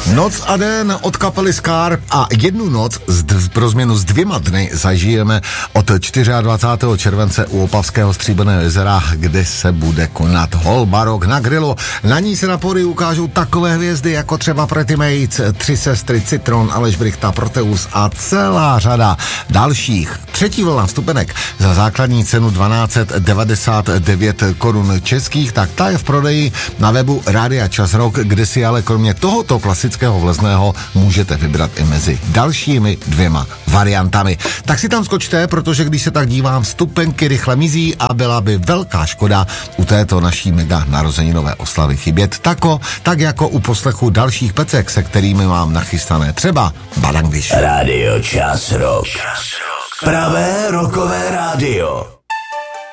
Noc a den od kapely Scar a jednu noc pro změnu s 2 dny zažijeme od 24. července u Opavského Stříbrného jezera, kde se bude konat Hol Barok na grilu. Na ní se na pódiu ukážou takové hvězdy jako třeba Pretty Mates, 3 sestry, Citron, Aleš Brichta, Proteus a celá řada dalších. Třetí vlna vstupenek za základní cenu 1299 korun českých, tak ta je v prodeji na webu Rádia Čas Rock, kde si ale kromě tohoto klasického vlezného můžete vybrat i mezi dalšími 2 variantami. Tak si tam skočte, protože když se tak dívám, vstupenky rychle mizí a byla by velká škoda u této naší mega narozeninové oslavy chybět tak jako u poslechu dalších pecek, se kterými mám nachystané třeba Badangviš. Rádio Čas Rock. Pravé rockové rádio.